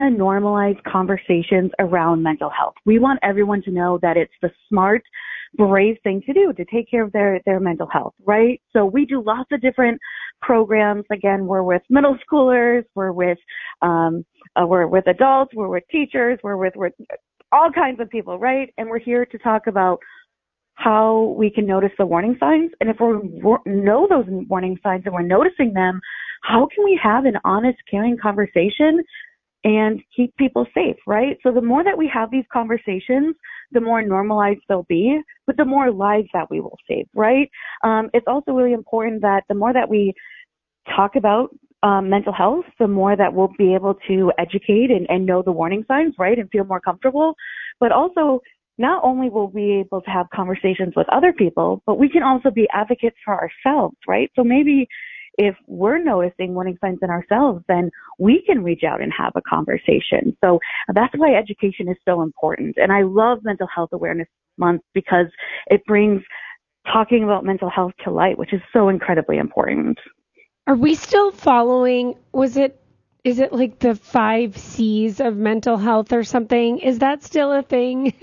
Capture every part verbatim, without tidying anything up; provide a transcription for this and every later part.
to normalize conversations around mental health. We want everyone to know that it's the smart, brave thing to do to take care of their, their mental health, right? So we do lots of different programs. Again, we're with middle schoolers, we're with, um, uh, we're with adults, we're with teachers, we're with, we're all kinds of people, right? And we're here to talk about how we can notice the warning signs. And if we know those warning signs and we're noticing them, how can we have an honest, caring conversation and keep people safe, right? So the more that we have these conversations, the more normalized they'll be, but the more lives that we will save, right? Um, it's also really important that the more that we talk about um, mental health, the more that we'll be able to educate and, and know the warning signs, right, and feel more comfortable. But also, not only will we be able to have conversations with other people, but we can also be advocates for ourselves, right? So maybe if we're noticing warning signs in ourselves, then we can reach out and have a conversation. So that's why education is so important. And I love Mental Health Awareness Month because it brings talking about mental health to light, which is so incredibly important. Are we still following, was it, is it like the five C's of mental health or something? Is that still a thing?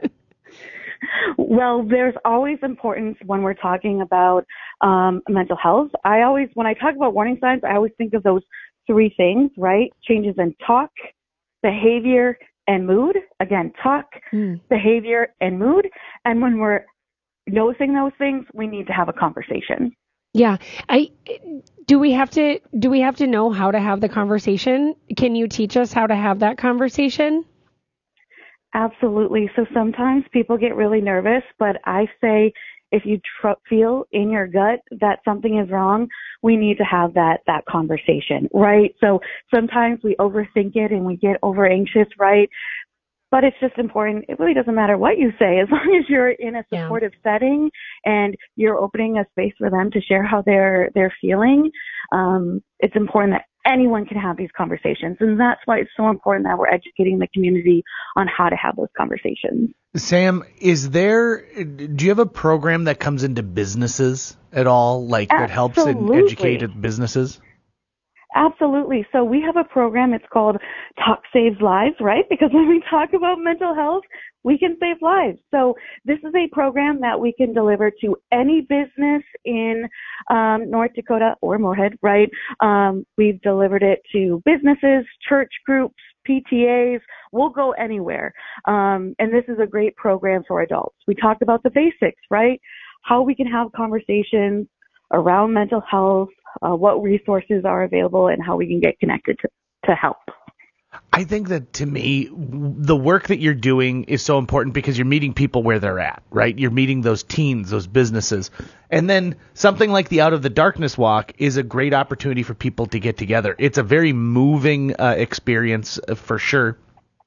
Well, there's always importance when we're talking about um, mental health. I always, when I talk about warning signs, I always think of those three things, right? Changes in talk, behavior, and mood. Again, talk, mm. behavior, and mood. And when we're noticing those things, we need to have a conversation. Yeah. I do we have to do we have to know how to have the conversation? Can you teach us how to have that conversation? Absolutely. So sometimes people get really nervous, but I say if you tr- feel in your gut that something is wrong, we need to have that that conversation, right? So sometimes we overthink it and we get over anxious, right? But it's just important. It really doesn't matter what you say, as long as you're in a supportive yeah. setting and you're opening a space for them to share how they're they're feeling. Um, it's important that anyone can have these conversations, and that's why it's so important that we're educating the community on how to have those conversations. Sam, is there? Do you have a program that comes into businesses at all, like Absolutely. that helps in educated businesses? Absolutely. So we have a program. It's called Talk Saves Lives, right? Because when we talk about mental health, we can save lives. So this is a program that we can deliver to any business in um, North Dakota or Moorhead, right? Um, we've delivered it to businesses, church groups, P T As. We'll go anywhere. Um, and this is a great program for adults. We talk about the basics, right? How we can have conversations around mental health, uh, what resources are available, and how we can get connected to, to help. I think that, to me, the work that you're doing is so important because you're meeting people where they're at, right? You're meeting those teens, those businesses. And then something like the Out of the Darkness Walk is a great opportunity for people to get together. It's a very moving uh, experience uh, for sure.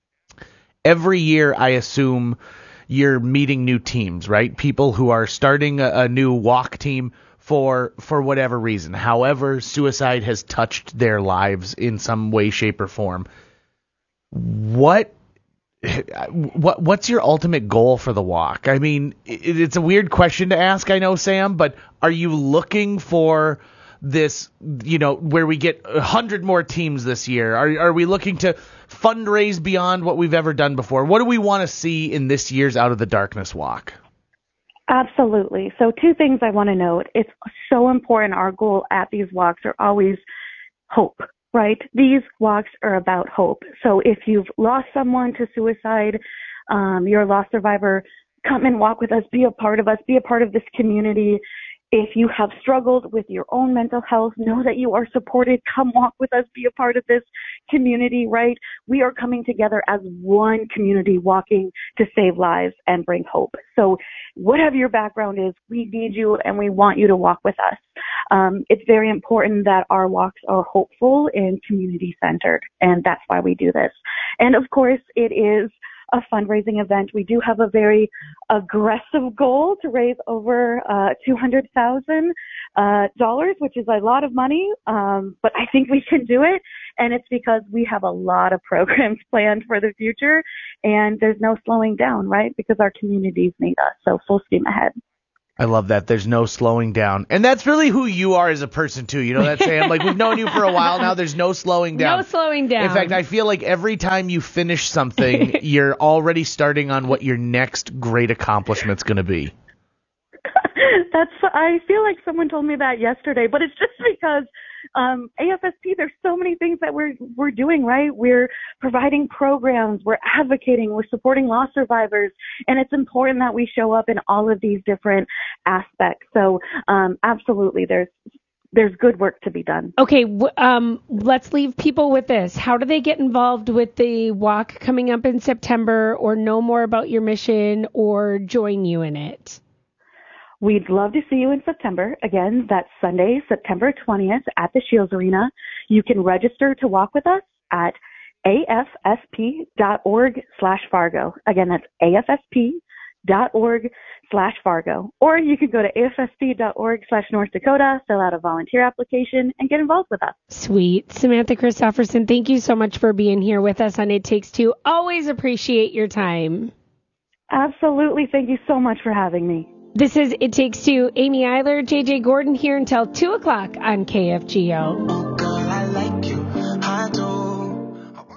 Every year, I assume, you're meeting new teams, right? People who are starting a, a new walk team for for whatever reason. However, suicide has touched their lives in some way, shape, or form. What what what's your ultimate goal for the walk? I mean, it, it's a weird question to ask, I know, Sam, but are you looking for this, you know, where we get a hundred more teams this year? Are are we looking to fundraise beyond what we've ever done before? What do we want to see in this year's Out of the Darkness Walk? Absolutely. So two things I want to note. It's so important. Our goal at these walks are always hope, right? These walks are about hope. So if you've lost someone to suicide, um, you're a loss survivor, come and walk with us, be a part of us, be a part of this community. If you have struggled with your own mental health, know that you are supported. Come walk with us, be a part of this community, right? We are coming together as one community, walking to save lives and bring hope. So whatever your background is, we need you and we want you to walk with us. Um, it's very important that our walks are hopeful and community-centered, and that's why we do this. And of course, it is a fundraising event. We do have a very aggressive goal to raise over uh, two hundred thousand dollars, uh, which is a lot of money, um, but I think we can do it. And it's because we have a lot of programs planned for the future, and there's no slowing down, right? Because our communities need us. So full steam ahead. I love that. There's no slowing down. And that's really who you are as a person, too. You know that, Sam? Like, we've known you for a while now. There's no slowing down. No slowing down. In fact, I feel like every time you finish something, you're already starting on what your next great accomplishment's going to be. That's, I feel like someone told me that yesterday, but it's just because um, A F S P, there's so many things that we're we're doing, right? We're providing programs, we're advocating, we're supporting loss survivors, and it's important that we show up in all of these different aspects. So um, absolutely, there's there's good work to be done. Okay, w- um, let's leave people with this. How do they get involved with the walk coming up in September, or know more about your mission, or join you in it? We'd love to see you in September. Again, that's Sunday, September twentieth at the Shields Arena. You can register to walk with us at afsp.org slash Fargo. Again, that's afsp.org slash Fargo. Or you can go to afsp.org slash North Dakota, fill out a volunteer application, and get involved with us. Sweet. Samantha Christofferson, thank you so much for being here with us on It Takes Two. Always appreciate your time. Absolutely. Thank you so much for having me. This is It Takes Two. Amy Eiler, J J Gordon here until two o'clock on K F G O. Oh, girl, I like you. I do.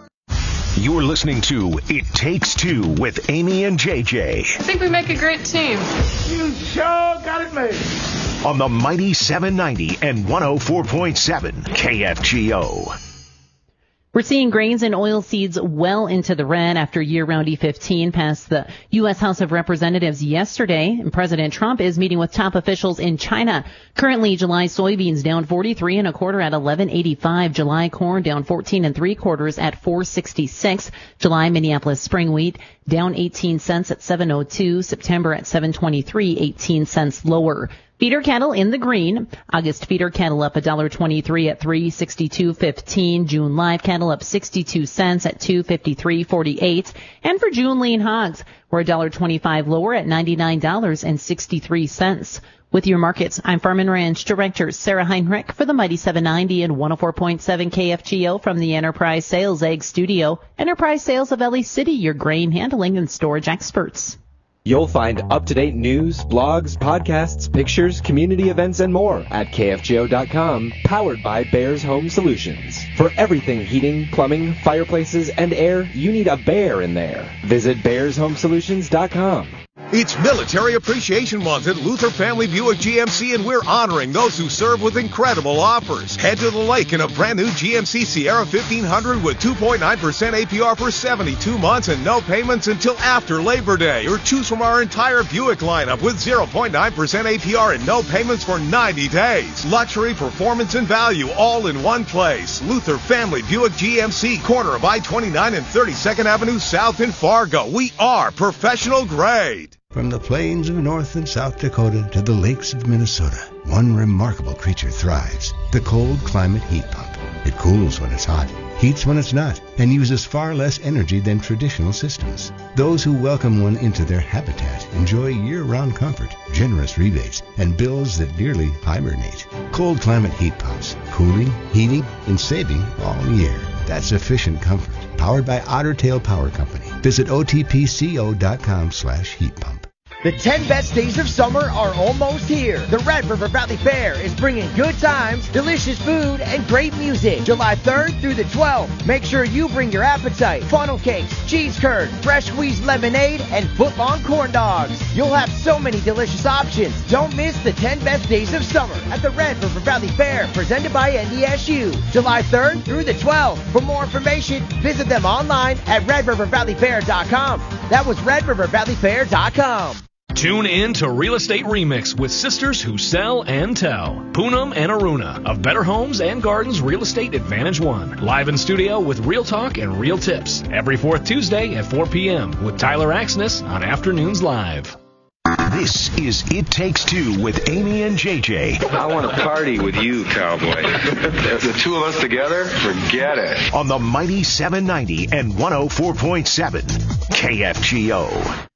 You're listening to It Takes Two with Amy and J J. I think we make a great team. You sure got it made. On the mighty seven ninety and one oh four point seven K F G O. We're seeing grains and oilseeds well into the red after year-round E fifteen passed the U S House of Representatives yesterday, and President Trump is meeting with top officials in China. Currently, July soybeans down forty-three and a quarter at eleven eighty-five. July corn down fourteen and three quarters at four sixty-six. July Minneapolis spring wheat down eighteen cents at seven oh two. September at seven twenty-three, eighteen cents lower. Feeder cattle in the green. August feeder cattle up one dollar twenty-three at three sixty-two fifteen. June live cattle up sixty-two cents at two fifty-three forty-eight. And for June lean hogs, we're one dollar twenty-five lower at ninety-nine dollars and sixty-three cents. With your markets, I'm Farm and Ranch Director Sarah Heinrich for the Mighty seven ninety and one oh four point seven K F G O from the Enterprise Sales Egg Studio. Enterprise Sales of Ellie City, your grain handling and storage experts. You'll find up-to-date news, blogs, podcasts, pictures, community events, and more at K F G O dot com, powered by Bears Home Solutions. For everything heating, plumbing, fireplaces, and air, you need a Bear in there. Visit Bears Home Solutions dot com. It's Military Appreciation Month at Luther Family Buick G M C, and we're honoring those who serve with incredible offers. Head to the lake in a brand new G M C Sierra fifteen hundred with two point nine percent A P R for seventy-two months and no payments until after Labor Day. Or choose from our entire Buick lineup with zero point nine percent A P R and no payments for ninety days. Luxury, performance, and value all in one place. Luther Family Buick G M C, corner of I twenty-nine and thirty-second Avenue South in Fargo. We are professional grade. From the plains of North and South Dakota to the lakes of Minnesota, one remarkable creature thrives, the cold climate heat pump. It cools when it's hot, heats when it's not, and uses far less energy than traditional systems. Those who welcome one into their habitat enjoy year-round comfort, generous rebates, and bills that nearly hibernate. Cold climate heat pumps, cooling, heating, and saving all year. That's efficient comfort, powered by Otter Tail Power Company. Visit O T P C O dot com slash heat pump. The ten best days of summer are almost here. The Red River Valley Fair is bringing good times, delicious food, and great music. July third through the twelfth. Make sure you bring your appetite. Funnel cakes, cheese curd, fresh squeezed lemonade, and foot-long corn dogs. You'll have so many delicious options. Don't miss the ten best days of summer at the Red River Valley Fair, presented by N D S U. July third through the twelfth. For more information, visit them online at red river valley fair dot com. That was red river valley fair dot com. Tune in to Real Estate Remix with sisters who sell and tell. Poonam and Aruna of Better Homes and Gardens Real Estate Advantage One. Live in studio with real talk and real tips. Every fourth Tuesday at four p.m. with Tyler Axness on Afternoons Live. This is It Takes Two with Amy and J J. I want to party with you, cowboy. The two of us together, forget it. On the Mighty seven ninety and one oh four point seven K F G O.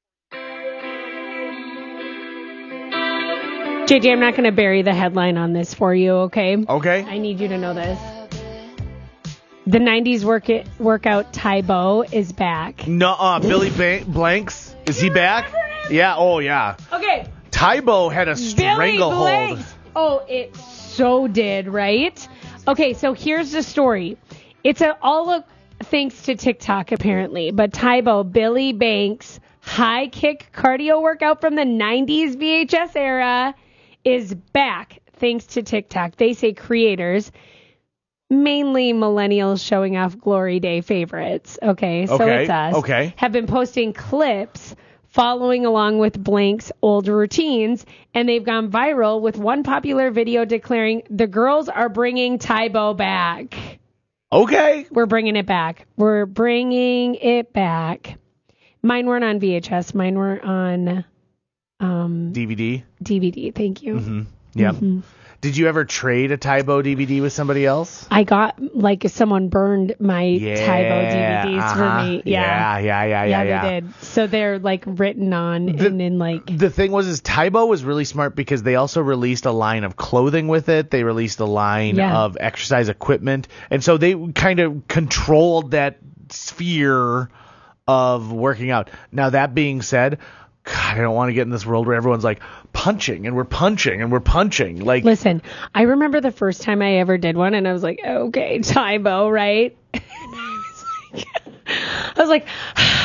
J J, I'm not going to bury the headline on this for you, okay? Okay. I need you to know this. The nineties work it, workout Tybo is back. Nuh-uh. Billy ba- Blanks. Is he back? Yeah. Oh, yeah. Okay. Tybo had a stranglehold. Oh, it so did, right? Okay, so here's the story. It's a, all a, thanks to TikTok, apparently. But Tybo, Billy Banks' high kick cardio workout from the nineties V H S era is back thanks to TikTok. They say creators, mainly millennials showing off Glory Day favorites. Okay, so okay. it's us. Okay. Have been posting clips following along with Blank's old routines, and they've gone viral with one popular video declaring the girls are bringing Tybo back. Okay. We're bringing it back. We're bringing it back. Mine weren't on V H S. Mine were on um, D V D. D V D. Thank you. Mm-hmm. Yeah. Mm-hmm. Did you ever trade a Tybo D V D with somebody else? I got, like, someone burned my yeah, Tybo D V Ds uh-huh. for me. Yeah. Yeah, yeah, yeah, yeah. Yeah, yeah. they did. So they're, like, written on the, and then, like... The thing was, is Tybo was really smart because they also released a line of clothing with it. They released a line yeah. of exercise equipment. And so they kind of controlled that sphere of working out. Now, that being said... God, I don't want to get in this world where everyone's like punching and we're punching and we're punching. Like, listen, I remember the first time I ever did one, and I was like, okay, Tybo, right? And I was like, I was like,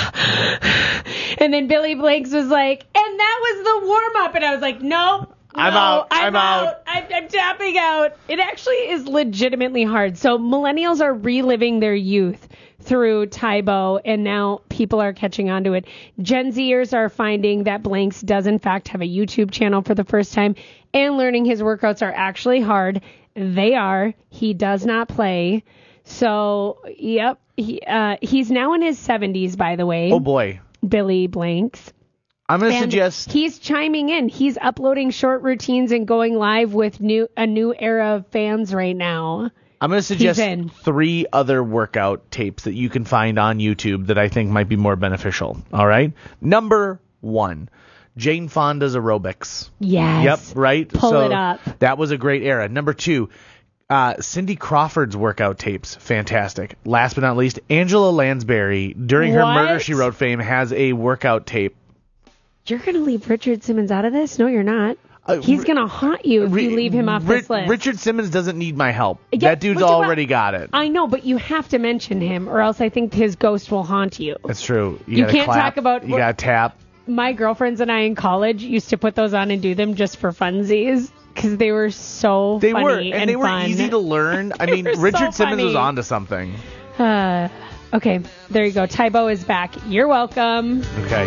and then Billy Blanks was like, and that was the warm up, and I was like, nope. I'm no, out. I'm, I'm out. out. I'm, I'm tapping out. It actually is legitimately hard. So millennials are reliving their youth through Tybo, and now people are catching on to it. Gen Zers are finding that Blanks does in fact have a YouTube channel for the first time, and learning his workouts are actually hard. They are. He does not play. So, yep. He, uh, he's now in his seventies, by the way. Oh, boy. Billy Blanks. I'm going to And suggest... he's chiming in. He's uploading short routines and going live with new a new era of fans right now. I'm going to suggest He's in. three other workout tapes that you can find on YouTube that I think might be more beneficial. All right? Number one, Jane Fonda's aerobics. Yes. Yep, right? Pull so it up. That was a great era. Number two, uh, Cindy Crawford's workout tapes. Fantastic. Last but not least, Angela Lansbury, during her What? Murder, She Wrote fame, has a workout tape. You're going to leave Richard Simmons out of this? No, you're not. Uh, He's going to haunt you if Ri- you leave him off Ri- this list. Richard Simmons doesn't need my help. Yeah, that dude's but you already what? got it. I know, but you have to mention him, or else I think his ghost will haunt you. That's true. You, You gotta can't clap, talk about- You got to tap. My girlfriends and I in college used to put those on and do them just for funsies, because they were so They funny were, and, and they were fun. easy to learn. I mean, were so Richard Simmons funny. was onto something. Uh, okay, there you go. Tybo is back. You're welcome. Okay.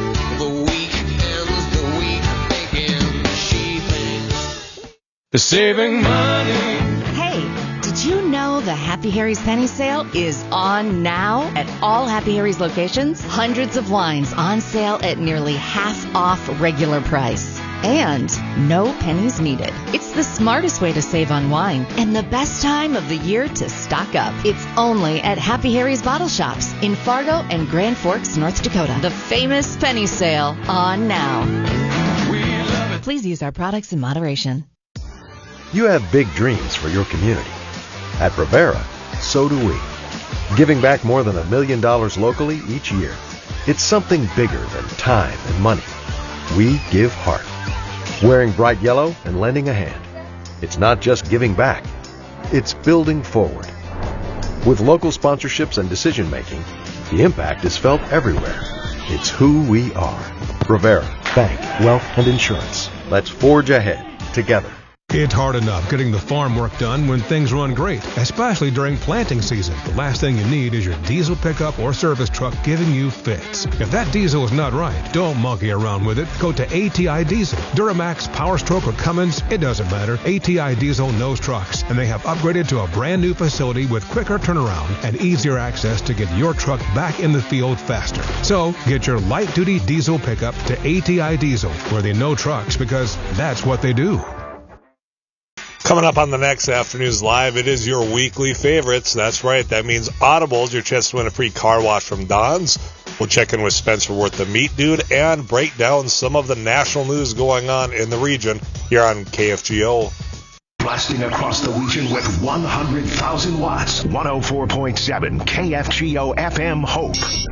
The saving money. Hey, did you know the Happy Harry's Penny Sale is on now at all Happy Harry's locations? Hundreds of wines on sale at nearly half off regular price. And no pennies needed. It's the smartest way to save on wine and the best time of the year to stock up. It's only at Happy Harry's Bottle Shops in Fargo and Grand Forks, North Dakota. The famous penny sale on now. Please use our products in moderation. You have big dreams for your community. At Rivera, so do we. Giving back more than a million dollars locally each year. It's something bigger than time and money. We give heart. Wearing bright yellow and lending a hand. It's not just giving back. It's building forward. With local sponsorships and decision making, the impact is felt everywhere. It's who we are. Rivera, bank, wealth, and insurance. Let's forge ahead together. It's hard enough getting the farm work done when things run great, especially during planting season. The last thing you need is your diesel pickup or service truck giving you fits. If that diesel is not right, don't monkey around with it. Go to A T I Diesel. Duramax, Power Stroke, or Cummins, it doesn't matter. A T I Diesel knows trucks, and they have upgraded to a brand new facility with quicker turnaround and easier access to get your truck back in the field faster. So get your light-duty diesel pickup to A T I Diesel, where they know trucks because that's what they do. Coming up on the next Afternoons Live, it is your weekly favorites. That's right. That means Audibles, your chance to win a free car wash from Don's. We'll check in with Spencer Worth, the Meat Dude, and break down some of the national news going on in the region here on K F G O. Blasting across the region with one hundred thousand watts. one oh four point seven K F G O F M Hope.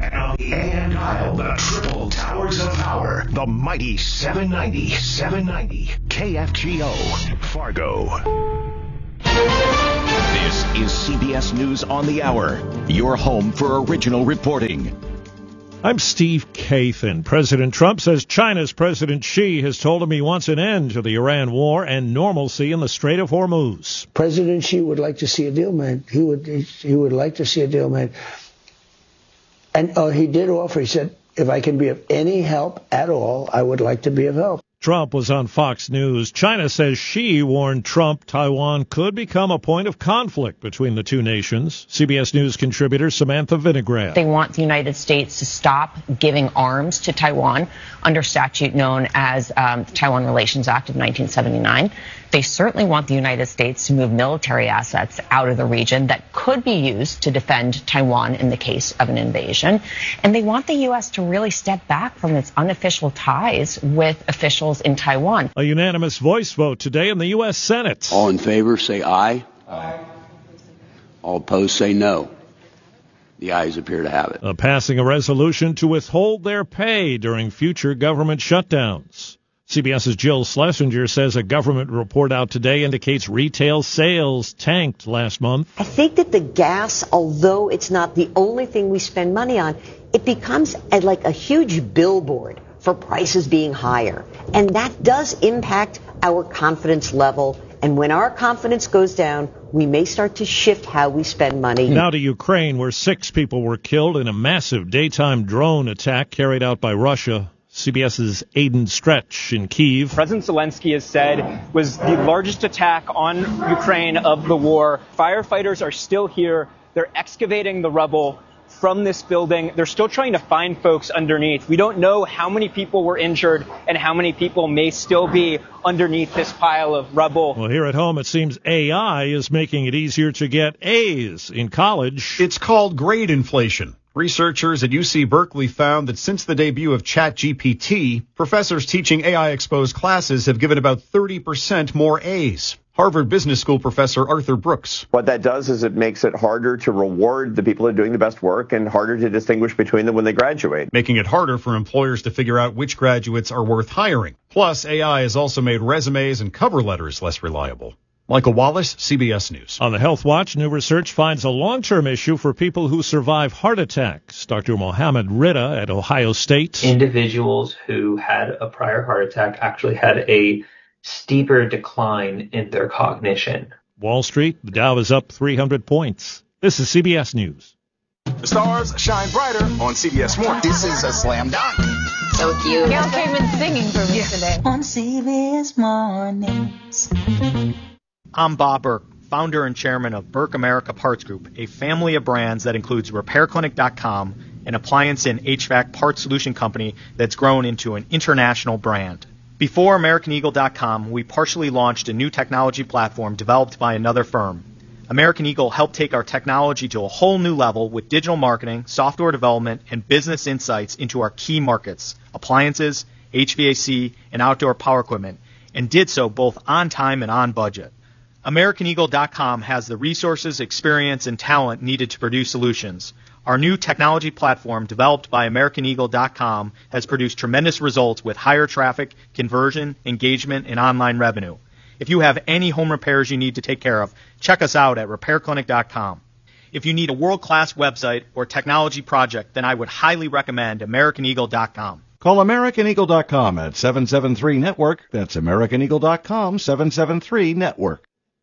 ninety. A M dial, the triple towers of power. The mighty seven ninety. seven ninety. K F G O. Fargo. This is C B S News on the Hour, your home for original reporting. I'm Steve Kathan. President Trump says China's President Xi has told him he wants an end to the Iran war and normalcy in the Strait of Hormuz. President Xi would like to see a deal made. He would he would like to see a deal made. And uh, he did offer, he said, if I can be of any help at all, I would like to be of help. Trump was on Fox News. China says Xi warned Trump Taiwan could become a point of conflict between the two nations. C B S News contributor Samantha Vinograd. They want the United States to stop giving arms to Taiwan under statute known as um, the Taiwan Relations Act of nineteen seventy-nine. They certainly want the United States to move military assets out of the region that could be used to defend Taiwan in the case of an invasion. And they want the U S to really step back from its unofficial ties with officials in Taiwan. A unanimous voice vote today in the U S Senate. All in favor, say aye. Aye. All opposed, say no. The ayes appear to have it. Uh, passing a resolution to withhold their pay during future government shutdowns. CBS's Jill Schlesinger says a government report out today indicates retail sales tanked last month. I think that the gas, although it's not the only thing we spend money on, it becomes a, like a huge billboard for prices being higher. And that does impact our confidence level. And when our confidence goes down, we may start to shift how we spend money. Now to Ukraine, where six people were killed in a massive daytime drone attack carried out by Russia. CBS's Aidan Stretch in Kyiv. President Zelensky has said was the largest attack on Ukraine of the war. Firefighters are still here. They're excavating the rubble from this building. They're still trying to find folks underneath. We don't know how many people were injured and how many people may still be underneath this pile of rubble. Well, here at home, it seems A I is making it easier to get A's in college. It's called grade inflation. Researchers at U C Berkeley found that since the debut of ChatGPT, professors teaching A I-exposed classes have given about thirty percent more A's. Harvard Business School professor Arthur Brooks. What that does is it makes it harder to reward the people who are doing the best work and harder to distinguish between them when they graduate. Making it harder for employers to figure out which graduates are worth hiring. Plus, A I has also made resumes and cover letters less reliable. Michael Wallace, C B S News. On the Health Watch, new research finds a long-term issue for people who survive heart attacks. Doctor Mohammed Rida at Ohio State. Individuals who had a prior heart attack actually had a steeper decline in their cognition. Wall Street, the Dow is up three hundred points. This is C B S News. The stars shine brighter on C B S Morning. This is a slam dunk. So cute. Gail came in singing for me today. On C B S Mornings. I'm Bob Burke, founder and chairman of Burke America Parts Group, a family of brands that includes repair clinic dot com, an appliance and H V A C parts solution company that's grown into an international brand. Before American Eagle dot com, we partially launched a new technology platform developed by another firm. American Eagle helped take our technology to a whole new level with digital marketing, software development, and business insights into our key markets, appliances, H V A C, and outdoor power equipment, and did so both on time and on budget. American Eagle dot com has the resources, experience, and talent needed to produce solutions. Our new technology platform, developed by American Eagle dot com, has produced tremendous results with higher traffic, conversion, engagement, and online revenue. If you have any home repairs you need to take care of, check us out at repair clinic dot com. If you need a world-class website or technology project, then I would highly recommend American Eagle dot com. Call American Eagle dot com at seven seven three network. That's American Eagle dot com, seven seven three network.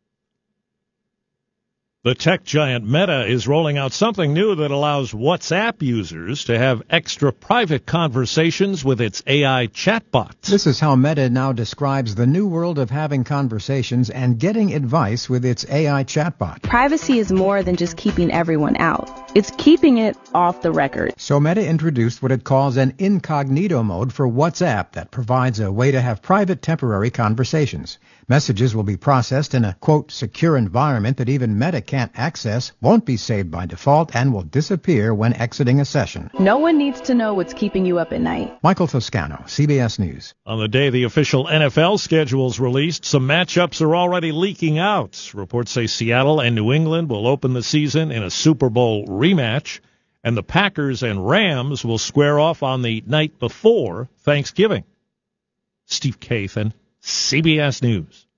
The tech giant Meta is rolling out something new that allows WhatsApp users to have extra private conversations with its A I chatbot. This is how Meta now describes the new world of having conversations and getting advice with its A I chatbot. Privacy is more than just keeping everyone out. It's keeping it off the record. So Meta introduced what it calls an incognito mode for WhatsApp that provides a way to have private temporary conversations. Messages will be processed in a, quote, secure environment that even Meta can't access, won't be saved by default, and will disappear when exiting a session. No one needs to know what's keeping you up at night. Michael Toscano, C B S News. On the day the official N F L schedule's released, some matchups are already leaking out. Reports say Seattle and New England will open the season in a Super Bowl rematch. and the Packers and Rams will square off on the night before Thanksgiving. Steve Kathan, C B S News.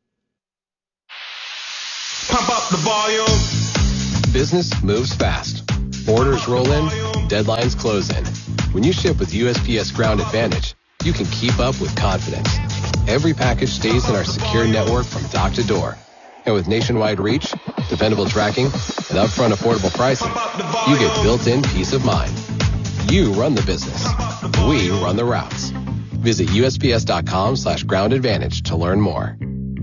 Pump up the volume. Business moves fast. Orders roll in, deadlines close in. When you ship with U S P S Ground Advantage, you can keep up with confidence. Every package stays in our secure network from dock to door. And with nationwide reach, dependable tracking, and upfront affordable pricing, you get built-in peace of mind. You run the business. We run the routes. Visit U S P S dot com slash ground advantage to learn more.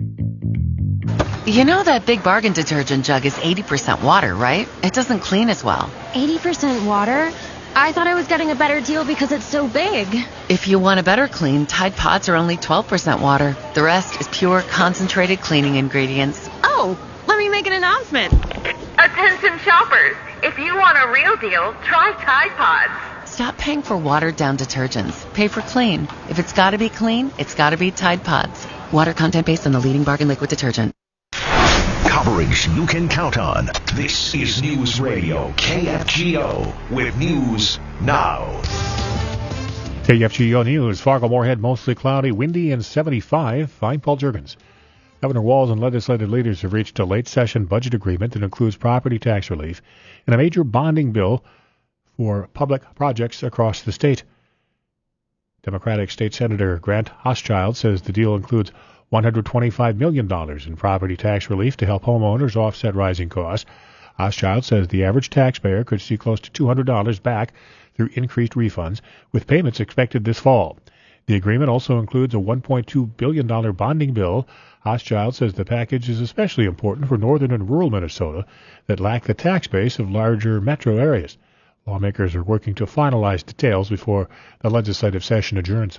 You know that Big Bargain detergent jug is eighty percent water, right? It doesn't clean as well. eighty percent water? I thought I was getting a better deal because it's so big. If you want a better clean, Tide Pods are only twelve percent water. The rest is pure, concentrated cleaning ingredients. Oh, let me make an announcement. Attention shoppers, if you want a real deal, try Tide Pods. Stop paying for watered-down detergents. Pay for clean. If it's got to be clean, it's got to be Tide Pods. Water content based on the leading bargain liquid detergent. Coverage you can count on. This is News Radio K F G O with News Now. K F G O News. Fargo-Moorhead mostly cloudy, windy, and seventy-five. I'm Paul Juergens. Governor Walz and legislative leaders have reached a late-session budget agreement that includes property tax relief and a major bonding bill for public projects across the state. Democratic State Senator Grant Hochschild says the deal includes one hundred twenty-five million dollars in property tax relief to help homeowners offset rising costs. Hochschild says the average taxpayer could see close to two hundred dollars back through increased refunds, with payments expected this fall. The agreement also includes a one point two billion dollars bonding bill. Hochschild says the package is especially important for northern and rural Minnesota that lack the tax base of larger metro areas. Lawmakers are working to finalize details before the legislative session adjourns.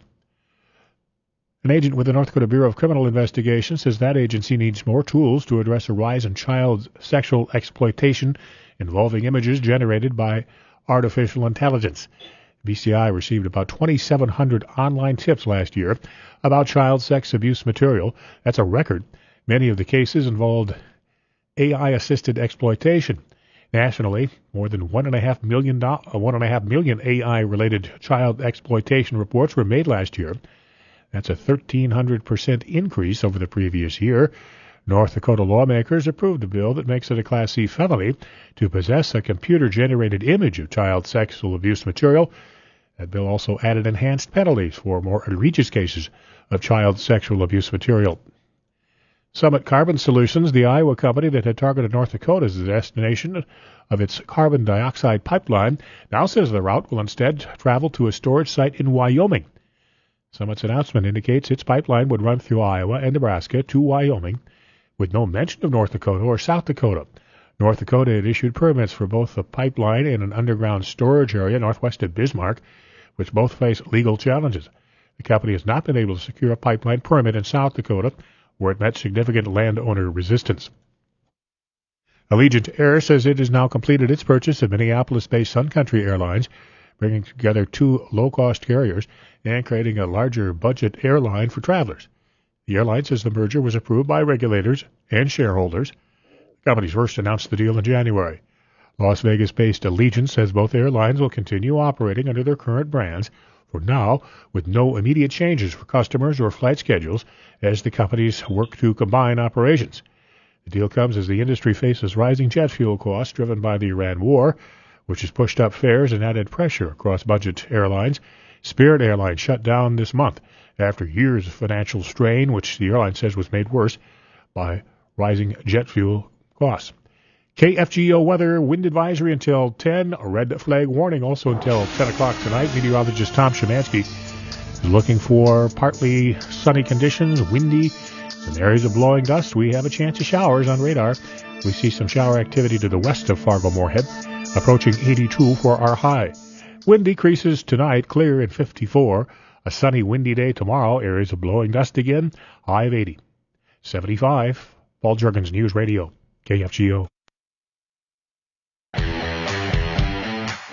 An agent with the North Dakota Bureau of Criminal Investigation says that agency needs more tools to address a rise in child sexual exploitation involving images generated by artificial intelligence. B C I received about twenty-seven hundred online tips last year about child sex abuse material. That's a record. Many of the cases involved A I-assisted exploitation. Nationally, more than one and a half million, do- one and a half million A I-related child exploitation reports were made last year. That's a thirteen hundred percent increase over the previous year. North Dakota lawmakers approved a bill that makes it a Class C felony to possess a computer-generated image of child sexual abuse material. That bill also added enhanced penalties for more egregious cases of child sexual abuse material. Summit Carbon Solutions, the Iowa company that had targeted North Dakota as the destination of its carbon dioxide pipeline, now says the route will instead travel to a storage site in Wyoming. Summit's announcement indicates its pipeline would run through Iowa and Nebraska to Wyoming, with no mention of North Dakota or South Dakota. North Dakota had issued permits for both a pipeline and an underground storage area northwest of Bismarck, which both face legal challenges. The company has not been able to secure a pipeline permit in South Dakota, where it met significant landowner resistance. Allegiant Air says it has now completed its purchase of Minneapolis-based Sun Country Airlines, bringing together two low-cost carriers and creating a larger budget airline for travelers. The airline says the merger was approved by regulators and shareholders. The companies first announced the deal in January. Las Vegas-based Allegiant says both airlines will continue operating under their current brands for now, with no immediate changes for customers or flight schedules as the companies work to combine operations. The deal comes as the industry faces rising jet fuel costs driven by the Iran war, which has pushed up fares and added pressure across budget airlines. Spirit Airlines shut down this month after years of financial strain, which the airline says was made worse by rising jet fuel costs. K F G O weather, wind advisory until ten, a red flag warning also until ten o'clock tonight. Meteorologist Tom Szymanski is looking for partly sunny conditions, windy, some areas of blowing dust. We have a chance of showers on radar. We see some shower activity to the west of Fargo-Moorhead, approaching eighty-two for our high. Wind decreases tonight, clear in fifty-four. A sunny, windy day tomorrow, areas of blowing dust again, high of eighty. seventy-five, Paul Juergens, News Radio, K F G O.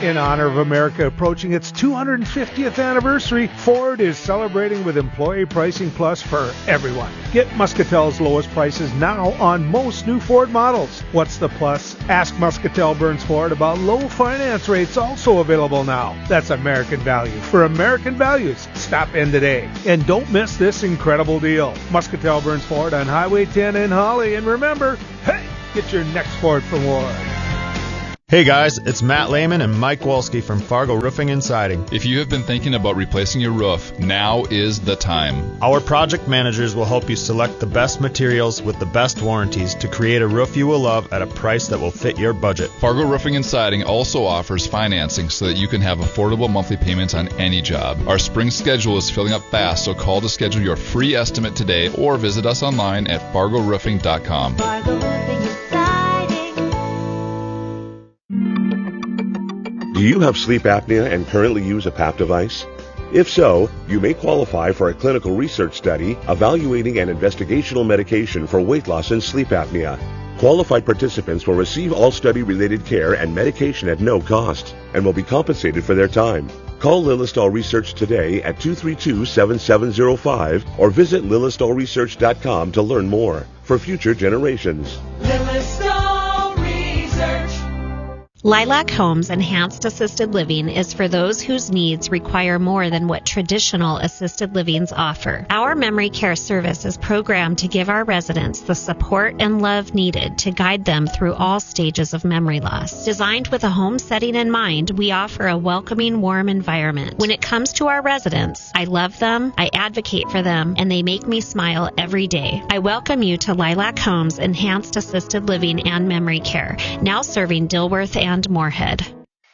In honor of America approaching its two hundred fiftieth anniversary, Ford is celebrating with Employee Pricing Plus for everyone. Get Muscatel's lowest prices now on most new Ford models. What's the plus? Ask Muscatel Burns Ford about low finance rates, also available now. That's American value for American values. Stop in today. And don't miss this incredible deal. Muscatel Burns Ford on Highway ten in Holly. And remember, hey, get your next Ford from Ward. Hey guys, it's Matt Lehman and Mike Wolski from Fargo Roofing and Siding. If you have been thinking about replacing your roof, now is the time. Our project managers will help you select the best materials with the best warranties to create a roof you will love at a price that will fit your budget. Fargo Roofing and Siding also offers financing so that you can have affordable monthly payments on any job. Our spring schedule is filling up fast, so call to schedule your free estimate today or visit us online at fargo roofing dot com. Fargo Roofing and Siding. Do you have sleep apnea and currently use a P A P device? If so, you may qualify for a clinical research study evaluating an investigational medication for weight loss and sleep apnea. Qualified participants will receive all study-related care and medication at no cost and will be compensated for their time. Call Lilistol Research today at two three two, seven seven zero five or visit lilistol research dot com to learn more. For future generations. Lilistol Research. Lilac Homes Enhanced Assisted Living is for those whose needs require more than what traditional assisted livings offer. Our memory care service is programmed to give our residents the support and love needed to guide them through all stages of memory loss. Designed with a home setting in mind, we offer a welcoming, warm environment. When it comes to our residents, I love them, I advocate for them, and they make me smile every day. I welcome you to Lilac Homes Enhanced Assisted Living and Memory Care, now serving Dilworth and and Moorhead.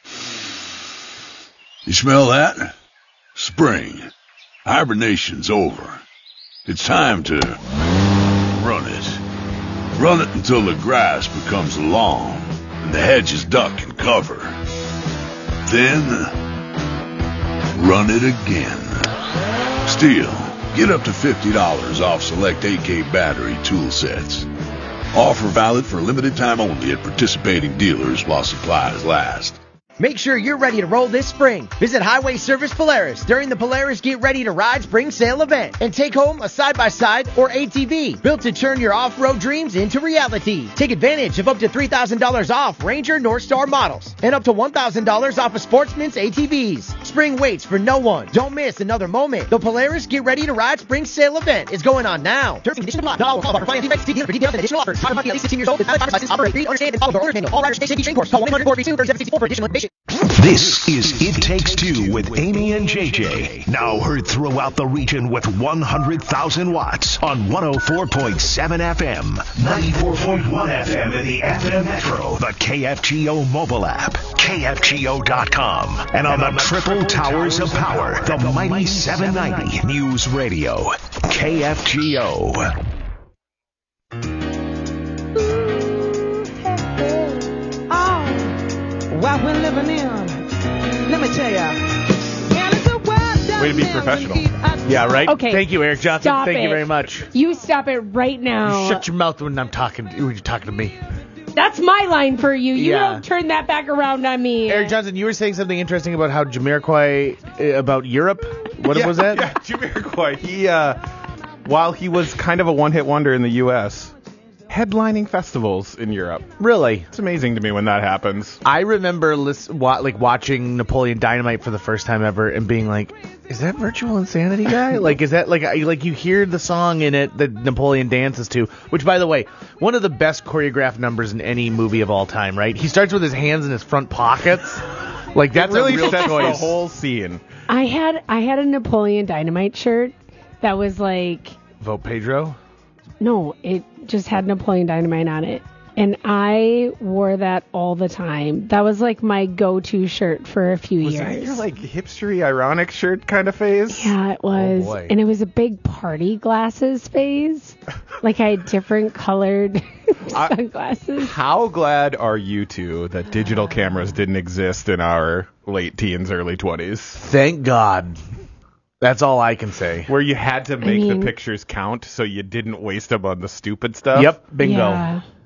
You smell that? Spring. Hibernation's over. It's time to run it. Run it until the grass becomes long and the hedges duck and cover. Then run it again. Still, get up to fifty dollars off select A K battery tool sets. Offer valid for a limited time only at participating dealers while supplies last. Make sure you're ready to roll this spring. Visit Highway Service Polaris during the Polaris Get Ready to Ride Spring Sale event and take home a side-by-side or A T V built to turn your off-road dreams into reality. Take advantage of up to three thousand dollars off Ranger Northstar models and up to one thousand dollars off of Sportsman's A T Vs. Spring waits for no one. Don't miss another moment. The Polaris Get Ready to Ride Spring Sale event is going on now. Terms and conditions apply. Not all will qualify for financing rates. See dealer for details and additional offers. Driver must be at least sixteen years old with valid driver's license. Operate, read, understand, and follow the owner's manual. All riders stay safety train course. Call one eight hundred four three two three seven six four for additional information. This is It Takes Two with Amy and J J. Now heard throughout the region with one hundred thousand watts on one oh four point seven F M, ninety-four point one F M in the F M Metro, the K F G O mobile app, K F G O dot com, and on the Triple Towers of Power, the mighty seven ninety News Radio, K F G O. What we're living in, let me tell ya. Way to be professional. Yeah, right? Okay. Thank you, Eric Johnson. Stop Thank it. you very much. You stop it right now. You shut your mouth when I'm talking when you're talking to me. That's my line for you. You Yeah. don't turn that back around on me. Eric Johnson, you were saying something interesting about how Jamiroquai, uh, about Europe. What yeah, was that? Yeah, Jamiroquai. He, uh, while he was kind of a one-hit wonder in the U S, headlining festivals in Europe. Really? It's amazing to me when that happens. I remember listen, wa- like watching Napoleon Dynamite for the first time ever and being like, is that Virtual Insanity guy? like, is that like I- like you hear the song in it that Napoleon dances to? Which, by the way, one of the best choreographed numbers in any movie of all time. Right? He starts with his hands in his front pockets. Like that's it really a real sets choice. the whole scene. I had I had a Napoleon Dynamite shirt that was like Vote Pedro. no, it just had Napoleon Dynamite on it. And I wore that all the time. That was like my go-to shirt for a few Was years. that your like hipstery, ironic shirt kind of phase? Yeah, it was. Oh, boy. And it was a big party glasses phase. Like I had different colored sunglasses. How glad are you two that digital cameras didn't exist in our late teens, early twenties? Thank God. That's all I can say. Where you had to make mean- the pictures count so you didn't waste them on the stupid stuff. Yep, bingo. Yeah.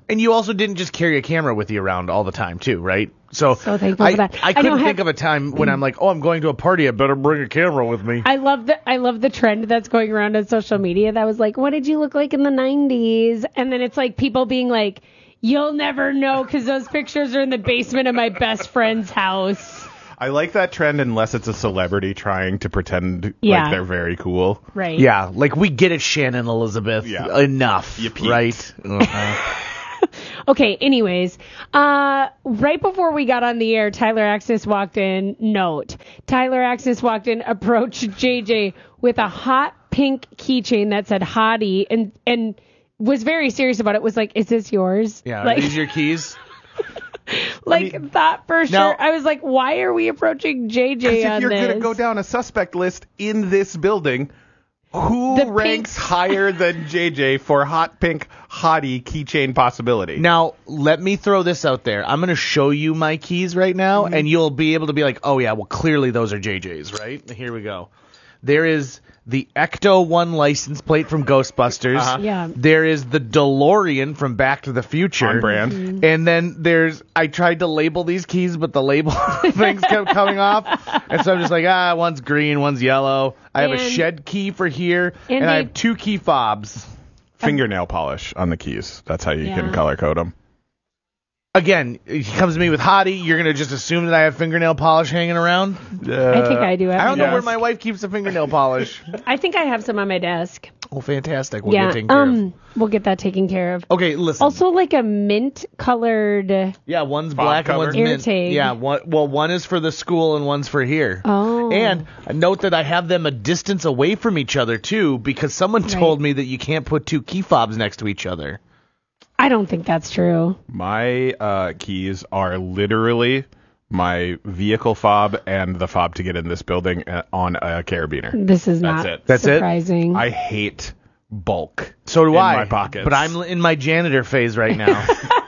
And you also didn't just carry a camera with you around all the time, too, right? So, So thankful I, for that. I I couldn't don't think have- of a time when I'm like, oh, I'm going to a party. I better bring a camera with me. I love the I love the trend that's going around on social media that was like, what did you look like in the nineties? And then it's like people being like, you'll never know because those pictures are in the basement of my best friend's house. I like that trend unless it's a celebrity trying to pretend Yeah. like they're very cool. Right. Yeah, like we get it, Shannon Elizabeth. Yeah. Enough, You peaked. right? Uh-huh. Okay, anyways, uh, right before we got on the air, Tyler Axis walked in. Note, Tyler Axis walked in, approached J J with a hot pink keychain that said Hottie and, and was very serious about it. Was like, is this yours? Yeah, like, are these your keys? like thought for sure. Now- I was like, why are we approaching J J Because on if you're this? going to go down a suspect list in this building, who The ranks higher than J J for hot pink hottie keychain possibility? Now, let me throw this out there. I'm going to show you my keys right now, Mm-hmm. and you'll be able to be like, oh, yeah, well, clearly those are J J's, right? Here we go. There is the Ecto one license plate from Ghostbusters. Uh-huh. Yeah. There is the DeLorean from Back to the Future. On brand. Mm-hmm. And then there's, I tried to label these keys, but the label things kept coming off. And so I'm just like, ah, one's green, one's yellow. I have a And- shed key for here, and and, I they- have two key fobs. Fingernail polish on the keys. That's how you Yeah. can color code them. Again, he comes to me with Hottie. You're going to just assume that I have fingernail polish hanging around? I think I do. At I don't my know where desk. my wife keeps the fingernail polish. I think I have some on my desk. Oh, fantastic. We'll yeah. get taken care um, of. we'll get that taken care of. Okay, listen. Also, like a mint colored. Yeah, one's Fob black cover. and one's Air mint. tag. Yeah, one, well, one is for the school and one's for here. Oh. And note that I have them a distance away from each other, too, because someone Right. told me that you can't put two key fobs next to each other. I don't think that's true. My uh, keys are literally my vehicle fob and the fob to get in this building uh, on a carabiner. This is That's not it. That's it? surprising. I hate bulk. So do in I. my pockets. But I'm in my janitor phase right now.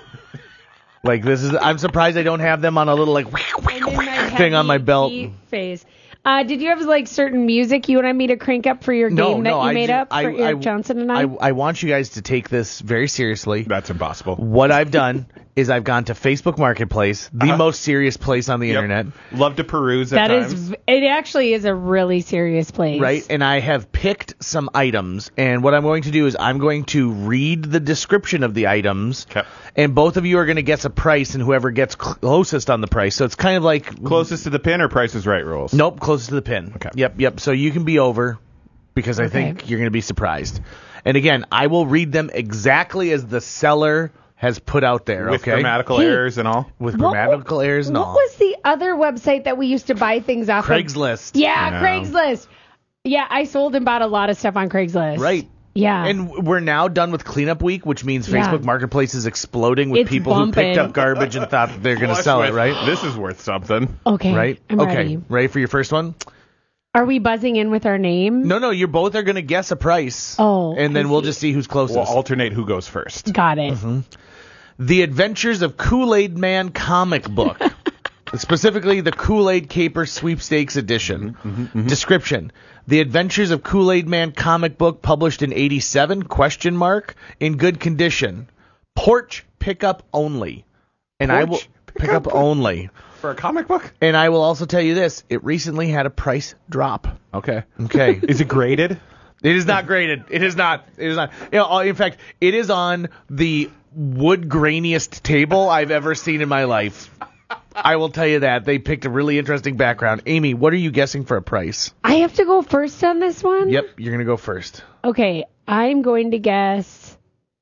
Like, this is, I'm surprised I don't have them on a little, like, I'm in my thing on my heavy belt. key phase. Uh, did you have like certain music you wanted me to crank up for your game No, that no, you I made ju- up for I- Eric I- Johnson and I? I, I want you guys to take this very seriously. That's impossible. What I've done is I've gone to Facebook Marketplace, the Uh-huh. most serious place on the Yep. internet, Love to peruse at That times. is, v- it actually is a really serious place. right? And I have picked some items, and what I'm going to do is I'm going to read the description of the items, Okay. and both of you are going to guess a price, and whoever gets cl- closest on the price. So it's kind of like Closest to the pin or Price is Right rules? Nope, closest to the pin. Okay. Yep, yep. So you can be over because I Okay. think you're going to be surprised. And again, I will read them exactly as the seller has put out there. With okay. grammatical Hey, errors and all? With What- grammatical errors and What all. was the other website that we used to buy things off of? Craigslist. Yeah, Yeah. Craigslist. Yeah, I sold and bought a lot of stuff on Craigslist. Right. Yeah. And we're now done with cleanup week, which means Yeah. Facebook Marketplace is exploding with It's people who picked bumping. up garbage and thought that they're going to Flush sell it, with, right? This is worth something. okay. Right? I'm okay. ready. Ready for your first one? Are we buzzing in with our name? No, no, you both are going to guess a price. Oh, And then I we'll see. just see who's closest. We'll alternate who goes first. Got it. Mm-hmm. The Adventures of Kool-Aid Man comic book. Specifically, the Kool-Aid Caper Sweepstakes Edition. Mm-hmm, mm-hmm. Description: The Adventures of Kool-Aid Man comic book, published in eighty-seven, question mark, in good condition. Porch pickup only. And I will Porch pick up only. For a comic book? And I will also tell you this: it recently had a price drop. Okay. Okay. Is it graded? It is not graded. It is not. It is not. You know, in fact, it is on the wood grainiest table I've ever seen in my life. I will tell you that. They picked a really interesting background. Amy, what are you guessing for a price? I have to go first on this one? Yep, you're going to go first. Okay, I'm going to guess.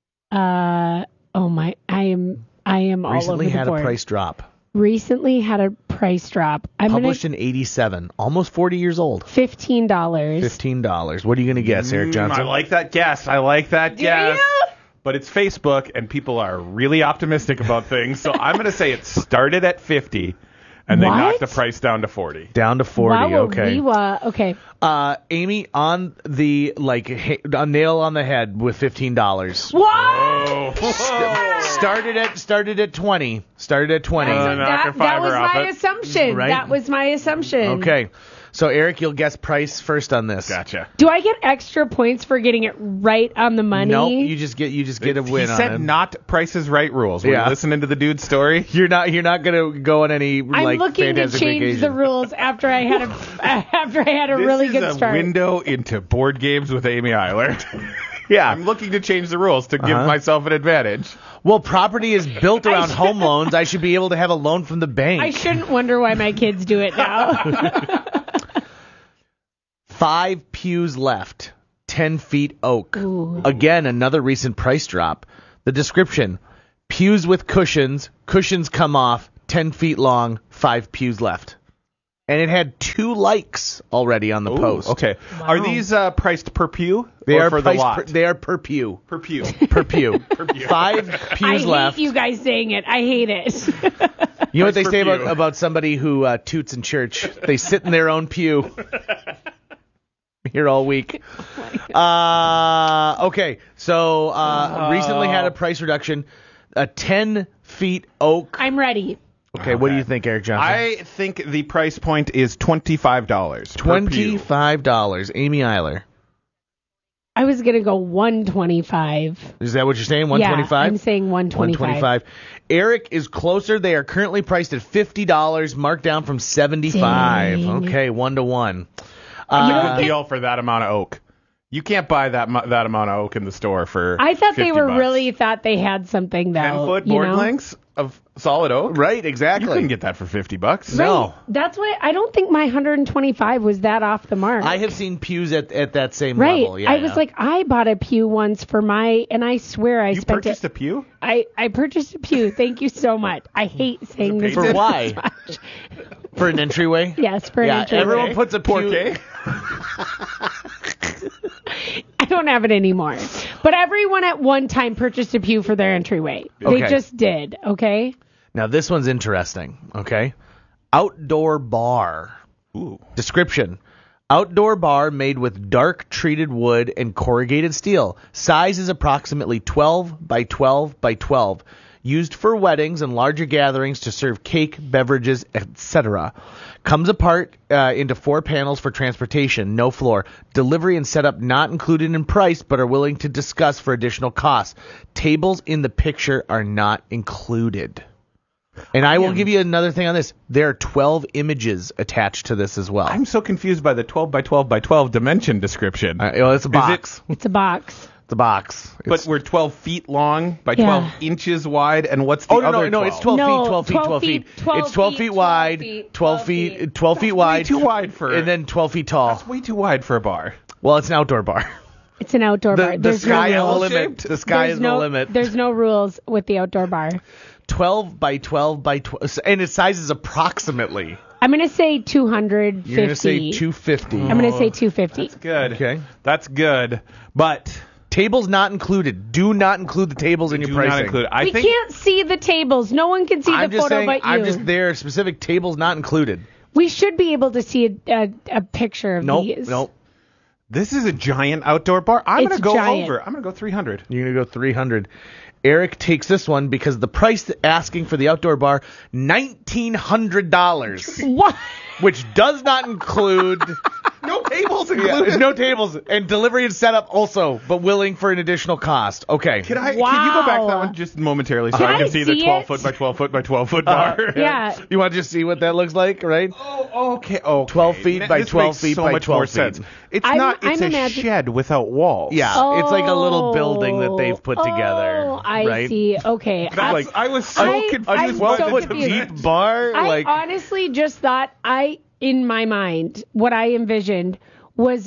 Uh, oh my, I am, I am all Recently over the had board. a price drop. Recently had a price drop. I'm Published gonna in eighty-seven. Almost forty years old. fifteen dollars. fifteen dollars. What are you going to guess, Eric Mm, Johnson? I like that guess. I like that Do guess. you? But it's Facebook, and people are really optimistic about things. So I'm going to say it started at fifty, and they What? knocked the price down to forty. Down to forty. Wow, okay. we, uh, okay. Uh, Amy, on the like ha- a nail on the head with fifteen dollars. What? Oh, Started at started at twenty. Started at twenty. Uh, knock that, your that fiver was off my it. assumption. Right. That was my assumption. Okay. So, Eric, you'll guess price first on this. Gotcha. Do I get extra points for getting it right on the money? Nope, you just get you just get a win he on said it. not Price is Right rules. Were Yeah. you listening to the dude's story? You're not you're not gonna go on any I'm like looking to fantastic change vacation. the rules after I had a after I had a This really is good a start. window into board games with Amy Eiler. Yeah. I'm looking to change the rules to give Uh-huh. myself an advantage. Well, property is built around home loans. I should be able to have a loan from the bank. I shouldn't wonder why my kids do it now. Five pews left. Ten feet oak. Ooh. Again, another recent price drop. The description: pews with cushions. Cushions come off. Ten feet long. Five pews left. And it had two likes already on the Ooh, post. Okay. Are these uh, priced per pew? They or are for priced the lot? Per, they are per pew. Per pew. Per pew. Per pew. Five I pews hate left. you guys saying it. I hate it. You know what they per say about, pew. about somebody who uh, toots in church? They sit in their own pew. Here all week. Uh, okay, so uh, recently had a price reduction. A ten feet oak. I'm ready. Okay, what do you think, Eric Johnson? I think the price point is twenty-five dollars. twenty-five dollars. Amy Eiler. I was gonna go one twenty-five. Is that what you're saying? one twenty-five? Yeah, I'm saying one twenty-five. one twenty-five. Eric is closer. They are currently priced at fifty dollars, marked down from seventy-five. Dang. Okay, one to one. You Uh, good deal for that amount of oak. You can't buy that mu- that amount of oak in the store for. I thought they fifty were bucks. really thought they had something though. ten foot you board know? lengths of solid oak. Right, exactly. You couldn't get that for fifty bucks. Right. That's why I don't think my one hundred twenty-five was that off the mark. I have seen pews at, at that same right. level. Yeah, I was yeah. like, I bought a pew once for my, and I swear I You spent purchased it. a pew? I, I purchased a pew. Thank you so much. I hate saying this. For this why? much. For an entryway? Yes, for an Yeah, entryway. everyone puts a pew. Porque? I don't have it anymore. But everyone at one time purchased a pew for their entryway. They Okay. just did, okay? Now, this one's interesting, okay? Outdoor bar. Ooh. Description. Outdoor bar made with dark treated wood and corrugated steel. Size is approximately twelve by twelve by twelve. Used for weddings and larger gatherings to serve cake, beverages, et cetera. Comes apart uh, into four panels for transportation, no floor. Delivery and setup not included in price, but are willing to discuss for additional costs. Tables in the picture are not included. And I will give you another thing on this. There are twelve images attached to this as well. I'm so confused by the twelve by twelve by twelve dimension description. Uh, well, it's a Is box. It's a box. It's a box. But It's- we're twelve feet long by Yeah. twelve inches wide, and what's the Oh, no, other no, no, twelve? it's twelve No, feet, twelve feet, twelve twelve feet. feet, twelve It's twelve feet, feet twelve wide, feet, twelve twelve feet, feet. twelve feet Way wide. too wide for. And then twelve feet tall. That's way too wide for a bar. Well, it's an outdoor bar. It's an outdoor The, bar. the There's sky no is the rules. limit. The sky There's is no, the limit. There's no rules with the outdoor bar. twelve by twelve by twelve. And its size is approximately. I'm going to say two hundred fifty. You're going to say two fifty. I'm going to say two fifty. Good. Okay. That's good. But Tables not included. Do not include the tables in your do pricing. not include. I we think can't see the tables. No one can see I'm the just photo saying, but you. I'm just there are specific tables not included. We should be able to see a, a, a picture of Nope. these. Nope. this is a giant outdoor bar. I'm It's gonna go giant. over. I'm gonna go three hundred. You're going to go three hundred. Eric takes this one because the price asking for the outdoor bar, nineteen hundred dollars. What? Which does not include No tables yeah, included. no tables and delivery and setup also, but willing for an additional cost. Okay. Can I? Wow. Can you go back to that one just momentarily so Can I can I see the see twelve it? foot by twelve foot by twelve foot bar? Yeah. You want to just see what that looks like, right? Oh, okay. Okay. twelve feet N- by this twelve makes feet so by much twelve more feet. sense. It's I'm- not. It's I'm a imagine- shed without walls. Yeah, it's like a little building that they've put Oh, together. Oh, I right? see. Okay. That's, I, like- I was so I- confused. I'm by so the twelve foot confused. deep bar. I like honestly just thought I, in my mind, what I envisioned was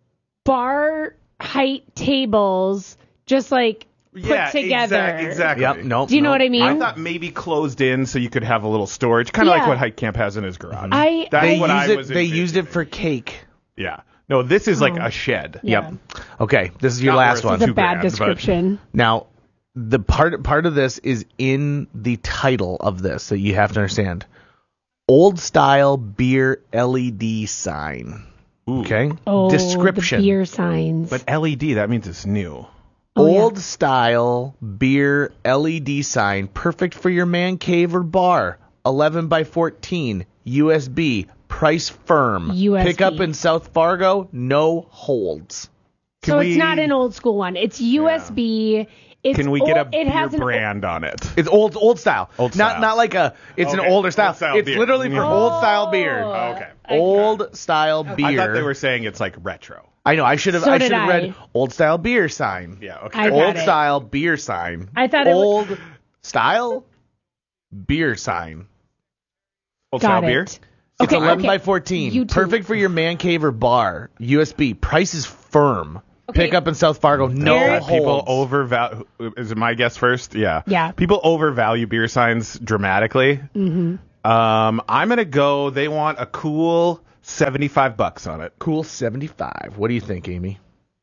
bar height tables, just like put Yeah, together. exact- exactly. Yep. Nope. Do you know nope. what I mean? I thought maybe closed in so you could have a little storage, kind of Yeah. like what Hike Camp has in his garage. I- That's They what use I it. was. They envisioning. used it for cake. Yeah. No, this is like Oh. a shed. Yeah. Yep. Okay, this is your Not last worth one. It's a Two bad grand, but- description. Now, the part part of this is in the title of this that you have to understand. Old style beer L E D sign. Ooh. Okay. Oh, Description. the beer signs. But L E D, that means it's new. Oh, yeah. Old style beer L E D sign, perfect for your man cave or bar. eleven by fourteen, U S B, price firm. U S B. Pick up in South Fargo, no holds. So it's not an old school one. It's U S B. It's Can we get old, a it has beer an, brand on it? It's old old style. Old not style. not like a. It's Okay. an older style. Old style it's beer. literally for Yeah. old style beer. Oh, okay. Old style beer. I thought they were saying it's like retro. I know. I should have. So I did should have I. read old style beer sign. Yeah. Okay. I got Old it. style beer sign. I thought it was- old style beer sign. Old Got style it. beer. It's Okay, eleven okay. by fourteen. You too. Perfect for your man cave or bar. U S B. Price is firm. Okay. Pick up in South Fargo. No Eric- holds. People overvalue. Is it my guess first? Yeah. Yeah. People overvalue beer signs dramatically. Mm-hmm. Um, I'm gonna go. They want a cool seventy-five bucks on it. Cool seventy-five. What do you think, Amy?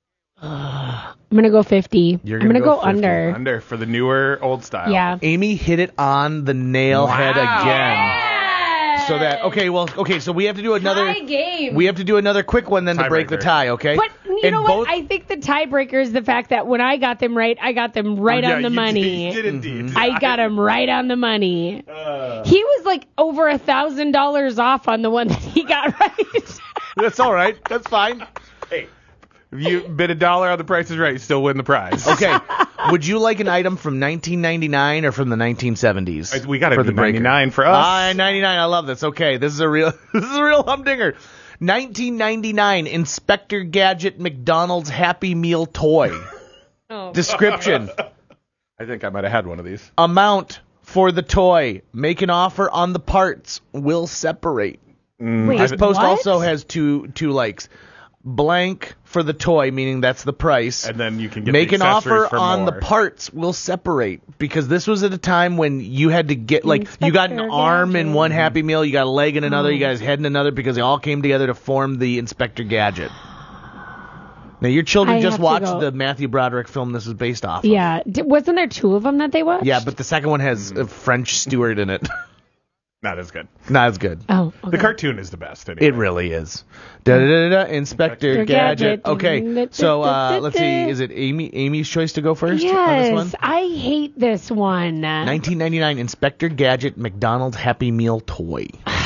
I'm gonna go fifty. You're I'm gonna gonna go go, fifty. under. Under for the newer old style. Yeah. Amy hit it on the nail head again. So that okay, well, okay, so we have to do another. Tie game. We have to do another quick one then to break the Tiebreaker. tie, okay? But you And know both- what? I think the tiebreaker is the fact that when I got them right, I got them right Oh, yeah, on the you money. Did, you did indeed. I got him right on the money. Uh, He was like over a thousand dollars off on the one that he got right. That's all right. That's fine. hey, if you bid a dollar on the Price is Right, you still win the prize. Okay. Would you like an item from nineteen ninety-nine or from the nineteen seventies? We got to for do the breaker? ninety-nine for us. Ah, ninety-nine. I love this. Okay, this is a real this is a real humdinger. nineteen ninety-nine Inspector Gadget McDonald's Happy Meal toy. Oh. Description. I think I might have had one of these. Amount for the toy. Make an offer on the parts. Will separate. Wait, This post what? also has two two likes. Blank for the toy, meaning that's the price. And then you can get Make the an accessories offer for on the more. parts. Will separate because this was at a time when you had to get like you got an Inspector arm in Gadget. one Happy Meal, you got a leg in another, Oh. you got his head in another because they all came together to form the Inspector Gadget. Now your children I just have to watched go. the Matthew Broderick film this is based off. Of. Yeah. D- wasn't there two of them that they watched? Yeah, but the second one has a French steward in it. Not as good. Not as good. Oh, The okay. cartoon is the best. Anyway. It really is. Da da da da. Inspector Inspector Gadget. Gadget. Okay, so uh, let's see. Is it Amy? Amy's choice to go first on this Yes, one? I hate this one. nineteen ninety-nine Inspector Gadget McDonald's Happy Meal toy.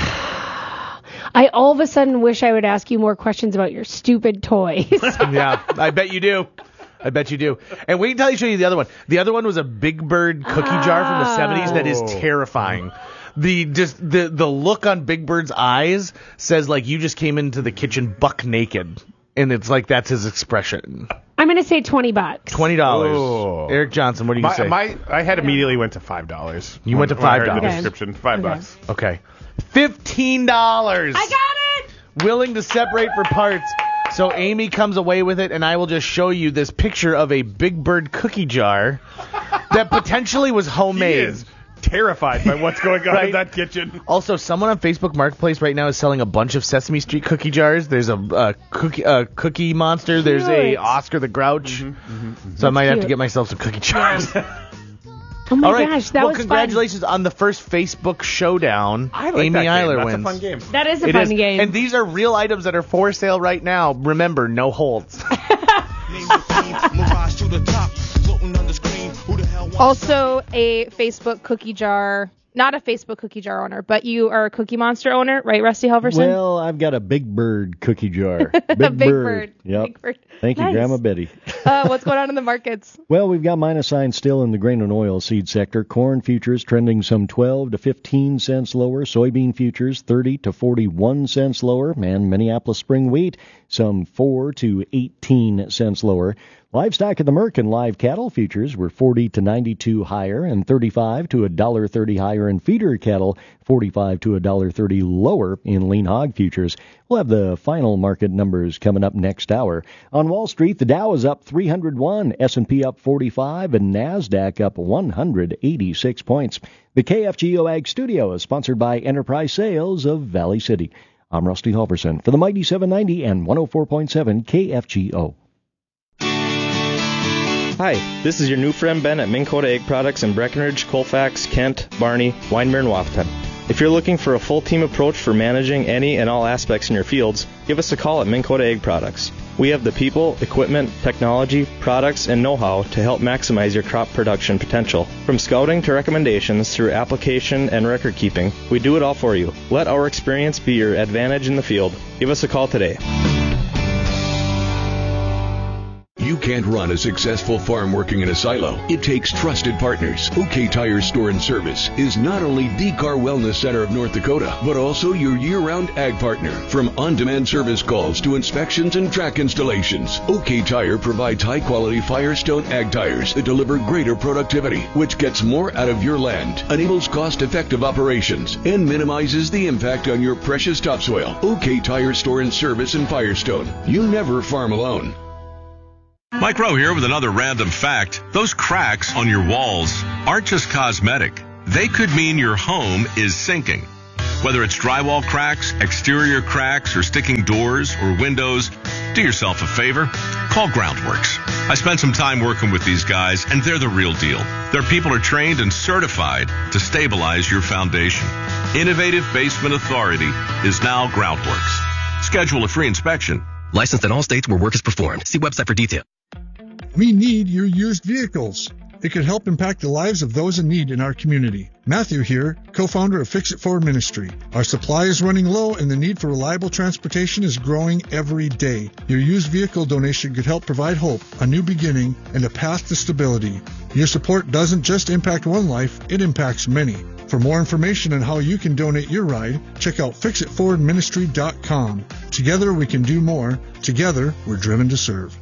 I all of a sudden wish I would ask you more questions about your stupid toys. Yeah, I bet you do. I bet you do. And wait until I show you the other one. The other one was a Big Bird cookie jar from the seventies that is terrifying. The just the the look on Big Bird's eyes says like you just came into the kitchen buck naked, and it's like that's his expression. I'm gonna say twenty bucks. Twenty dollars. Oh. Eric Johnson, what do you My, say? my I had immediately went to five dollars. You went to When I heard five the dollars. Okay. description, five Okay. bucks. Okay. Fifteen dollars. I got it. Willing to separate for parts. So Amy comes away with it, and I will just show you this picture of a Big Bird cookie jar that potentially was He homemade. is terrified by what's going on Right? in that kitchen. Also, someone on Facebook Marketplace right now is selling a bunch of Sesame Street cookie jars. There's a, uh cookie a cookie monster. There's a Cute. Oscar the Grouch. Mm-hmm, So I might have to cute. get myself some cookie jars. Oh my All right. gosh, that well, was congratulations on the first Facebook showdown. I like Amy that game. Eiler That's wins. a fun game. fun. That is a It fun is. game. And these are real items that are for sale right now. Remember, no holds. Also a Facebook cookie jar, not a Facebook cookie jar owner, but you are a Cookie Monster owner, right, Rusty Halverson? Well, I've got a Big Bird cookie jar. Big, Big Bird. Bird. Yep. Big Bird. Thank you, Nice. Grandma Betty. uh, what's going on in the markets? Well, we've got minus signs still in the grain and oil seed sector. Corn futures trending some twelve to fifteen cents lower. Soybean futures thirty to forty-one cents lower. And Minneapolis spring wheat some four to eighteen cents lower. Livestock at the Merc and live cattle futures were forty to ninety-two higher and thirty-five to one dollar thirty higher in feeder cattle, forty-five to one dollar thirty lower in lean hog futures. We'll have the final market numbers coming up next hour. On Wall Street, the Dow is up three hundred one, S and P up forty-five, and NASDAQ up one hundred eighty-six points. The K F G O Ag Studio is sponsored by Enterprise Sales of Valley City. I'm Rusty Halverson for the Mighty seven ninety and one oh four point seven K F G O. Hi, this is your new friend Ben at Minn Kota Egg Products in Breckenridge, Colfax, Kent, Barney, Winemer, and Wahpeton. If you're looking for a full team approach for managing any and all aspects in your fields, give us a call at Minn Kota Ag Products. We have the people, equipment, technology, products, and know-how to help maximize your crop production potential. From scouting to recommendations through application and record keeping, we do it all for you. Let our experience be your advantage in the field. Give us a call today. You can't run a successful farm working in a silo. It takes trusted partners. OK Tire Store and Service is not only the car wellness center of North Dakota, but also your year-round ag partner. From on-demand service calls to inspections and track installations, OK Tire provides high-quality Firestone ag tires that deliver greater productivity, which gets more out of your land, enables cost-effective operations, and minimizes the impact on your precious topsoil. OK Tire Store and Service in Firestone. You never farm alone. Mike Rowe here with another random fact. Those cracks on your walls aren't just cosmetic. They could mean your home is sinking. Whether it's drywall cracks, exterior cracks, or sticking doors or windows, do yourself a favor. Call Groundworks. I spent some time working with these guys, and they're the real deal. Their people are trained and certified to stabilize your foundation. Innovative Basement Authority is now Groundworks. Schedule a free inspection. Licensed in all states where work is performed. See website for details. We need your used vehicles. It could help impact the lives of those in need in our community. Matthew here, co-founder of Fix It Forward Ministry. Our supply is running low and the need for reliable transportation is growing every day. Your used vehicle donation could help provide hope, a new beginning, and a path to stability. Your support doesn't just impact one life, it impacts many. For more information on how you can donate your ride, check out fix it forward ministry dot com. Together we can do more. Together we're driven to serve.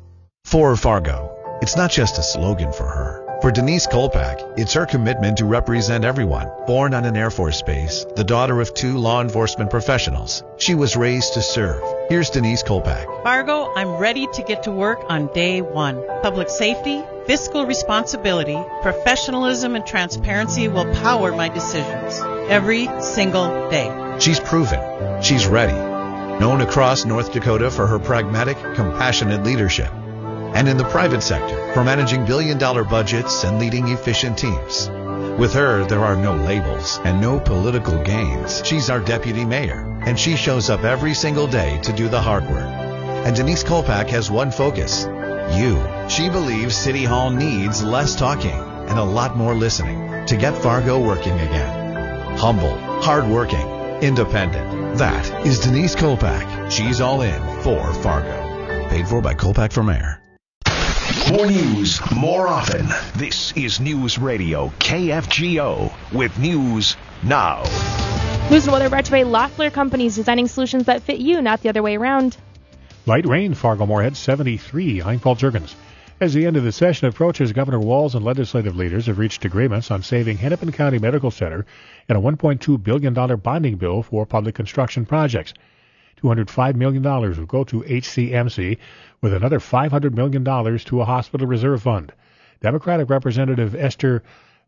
For Fargo, it's not just a slogan for her. For Denise Kolpak, it's her commitment to represent everyone. Born on an Air Force base, the daughter of two law enforcement professionals, she was raised to serve. Here's Denise Kolpak. Fargo, I'm ready to get to work on day one. Public safety, fiscal responsibility, professionalism, and transparency will power my decisions every single day. She's proven. She's ready. Known across North Dakota for her pragmatic, compassionate leadership. And in the private sector for managing billion-dollar budgets and leading efficient teams. With her, there are no labels and no political gains. She's our deputy mayor, and she shows up every single day to do the hard work. And Denise Kolpak has one focus: you. She believes City Hall needs less talking and a lot more listening to get Fargo working again. Humble, hardworking, independent. That is Denise Kolpak. She's all in for Fargo. Paid for by Kolpak for Mayor. More news, more often. This is News Radio K F G O with News Now. News and weather brought to you by Loeffler Companies, designing solutions that fit you, not the other way around. Light rain, Fargo-Moorhead seventy-three. I'm Paul Jurgens. As the end of the session approaches, Governor Walz and legislative leaders have reached agreements on saving Hennepin County Medical Center and a one point two billion dollars bonding bill for public construction projects. two hundred five million dollars will go to H C M C, with another five hundred million dollars to a hospital reserve fund. Democratic Representative Esther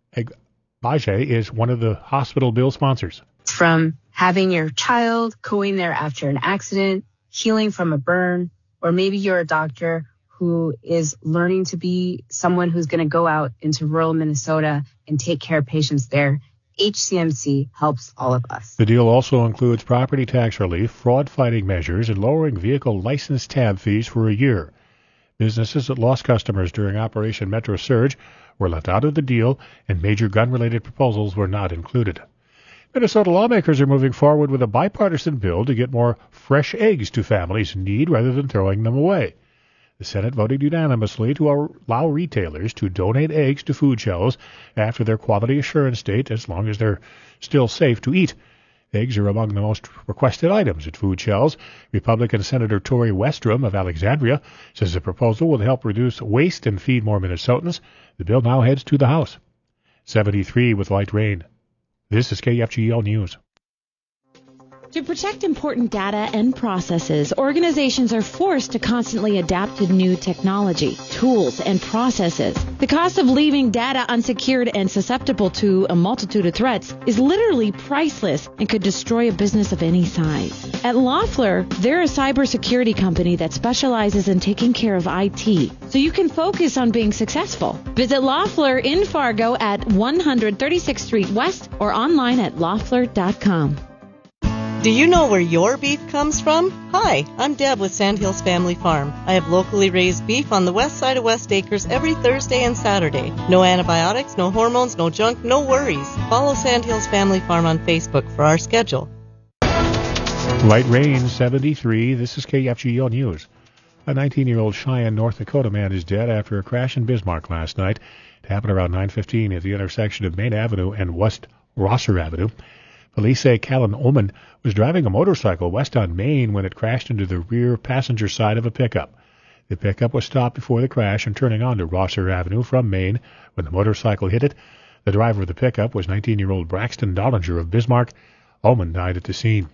Bajaj is one of the hospital bill sponsors. From having your child going there after an accident, healing from a burn, or maybe you're a doctor who is learning to be someone who's going to go out into rural Minnesota and take care of patients there. H C M C helps all of us. The deal also includes property tax relief, fraud-fighting measures, and lowering vehicle license tab fees for a year. Businesses that lost customers during Operation Metro Surge were left out of the deal, and major gun-related proposals were not included. Minnesota lawmakers are moving forward with a bipartisan bill to get more fresh eggs to families in need rather than throwing them away. The Senate voted unanimously to allow retailers to donate eggs to food shelves after their quality assurance date, as long as they're still safe to eat. Eggs are among the most requested items at food shelves. Republican Senator Tori Westrom of Alexandria says the proposal will help reduce waste and feed more Minnesotans. The bill now heads to the House. seventy-three with light rain. This is K F G O News. To protect important data and processes, organizations are forced to constantly adapt to new technology, tools, and processes. The cost of leaving data unsecured and susceptible to a multitude of threats is literally priceless and could destroy a business of any size. At Loeffler, they're a cybersecurity company that specializes in taking care of I T, so you can focus on being successful. Visit Loeffler in Fargo at one thirty-sixth Street West or online at loeffler dot com. Do you know where your beef comes from? Hi, I'm Deb with Sandhills Family Farm. I have locally raised beef on the west side of West Acres every Thursday and Saturday. No antibiotics, no hormones, no junk, no worries. Follow Sandhills Family Farm on Facebook for our schedule. Light rain, seventy-three. This is K F G O News. A nineteen-year-old Cheyenne, North Dakota man is dead after a crash in Bismarck last night. It happened around nine fifteen at the intersection of Main Avenue and West Rosser Avenue. Police say Callan Ullman was driving a motorcycle west on Main when it crashed into the rear passenger side of a pickup. The pickup was stopped before the crash and turning onto Rosser Avenue from Main when the motorcycle hit it. The driver of the pickup was nineteen-year-old Braxton Dollinger of Bismarck. Ullman died at the scene.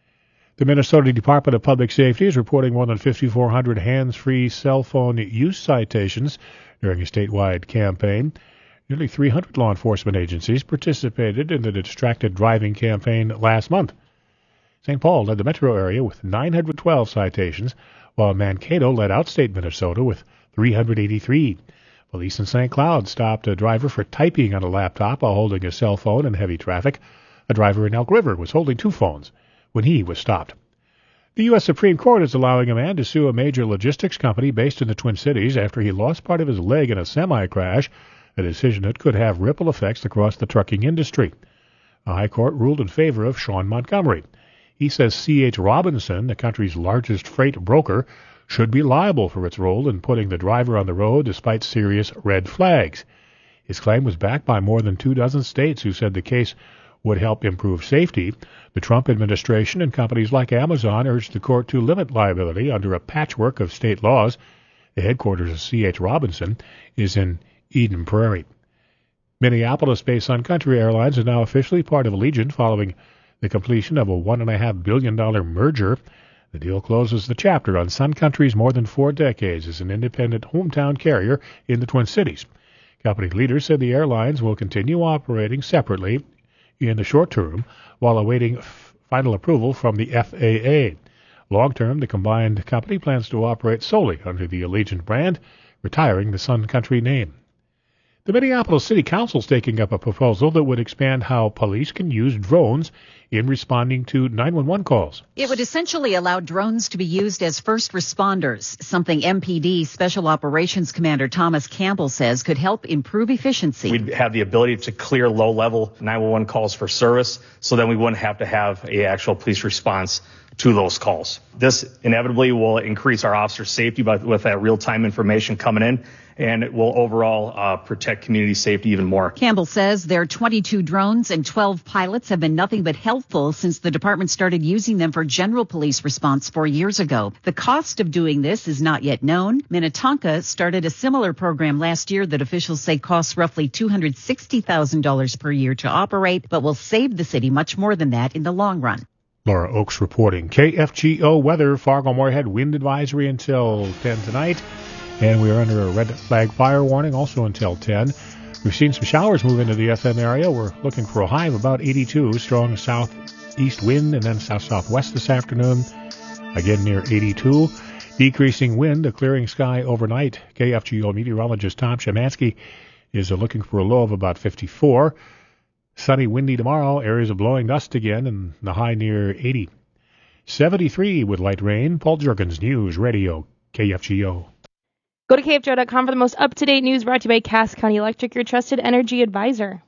The Minnesota Department of Public Safety is reporting more than fifty-four hundred hands-free cell phone use citations during a statewide campaign. Nearly three hundred law enforcement agencies participated in the distracted driving campaign last month. Saint Paul led the metro area with nine hundred twelve citations, while Mankato led outstate Minnesota with three hundred eighty-three. Police in Saint Cloud stopped a driver for typing on a laptop while holding a cell phone in heavy traffic. A driver in Elk River was holding two phones when he was stopped. The U S Supreme Court is allowing a man to sue a major logistics company based in the Twin Cities after he lost part of his leg in a semi-crash, a decision that could have ripple effects across the trucking industry. A high court ruled in favor of Sean Montgomery. He says C H. Robinson, the country's largest freight broker, should be liable for its role in putting the driver on the road despite serious red flags. His claim was backed by more than two dozen states who said the case would help improve safety. The Trump administration and companies like Amazon urged the court to limit liability under a patchwork of state laws. The headquarters of C H. Robinson is in Eden Prairie. Minneapolis-based Sun Country Airlines is now officially part of Allegiant following the completion of a one point five billion dollars merger. The deal closes the chapter on Sun Country's more than four decades as an independent hometown carrier in the Twin Cities. Company leaders said the airlines will continue operating separately in the short term while awaiting f- final approval from the F A A. Long term, the combined company plans to operate solely under the Allegiant brand, retiring the Sun Country name. The Minneapolis City Council is taking up a proposal that would expand how police can use drones in responding to nine one one calls. It would essentially allow drones to be used as first responders, something M P D Special Operations Commander Thomas Campbell says could help improve efficiency. We'd have the ability to clear low-level nine one one calls for service, so then we wouldn't have to have an actual police response to those calls. This inevitably will increase our officers' safety by, with that real-time information coming in, and it will overall uh, protect community safety even more. Campbell says their twenty-two drones and twelve pilots have been nothing but helpful since the department started using them for general police response four years ago. The cost of doing this is not yet known. Minnetonka started a similar program last year that officials say costs roughly two hundred sixty thousand dollars per year to operate, but will save the city much more than that in the long run. Laura Oakes reporting. K F G O weather, Fargo-Moorhead wind advisory until ten tonight. And we are under a red flag fire warning also until ten. We've seen some showers move into the F M area. We're looking for a high of about eighty-two. Strong southeast wind and then south-southwest this afternoon. Again near eighty-two. Decreasing wind, a clearing sky overnight. K F G O meteorologist Tom Shemansky is looking for a low of about fifty-four. Sunny, windy tomorrow. Areas of blowing dust again and the high near eighty. seventy-three with light rain. Paul Juergens, News Radio, K F G O. Go to K F G O dot com for the most up-to-date news brought to you by Cass County Electric, your trusted energy advisor.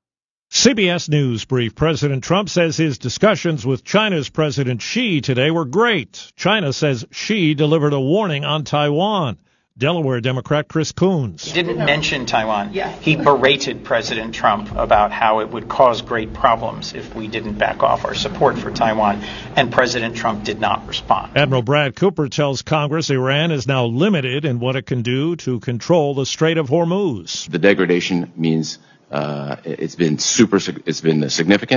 C B S News brief. President Trump says his discussions with China's President Xi today were great. China says Xi delivered a warning on Taiwan. Delaware Democrat Chris Coons. He didn't mention Taiwan. He berated President Trump about how it would cause great problems if we didn't back off our support for Taiwan, and President Trump did not respond. Admiral Brad Cooper tells Congress Iran is now limited in what it can do to control the Strait of Hormuz. The degradation means uh, it's been super, it's been significant.